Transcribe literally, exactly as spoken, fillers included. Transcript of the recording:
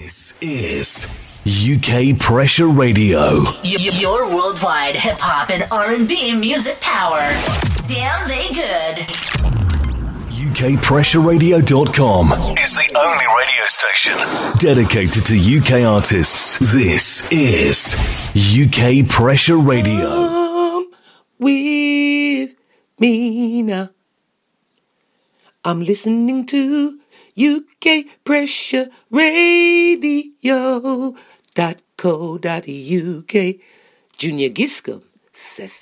This is U K Pressure Radio. Y- your worldwide hip hop and R and B music power. Damn, they good. U K Pressure Radio dot com is the only radio station dedicated to U K artists. This is U K Pressure Radio. Come with me now. I'm listening to U K Pressure Radio dot co dot U K. Junior Giscombe says.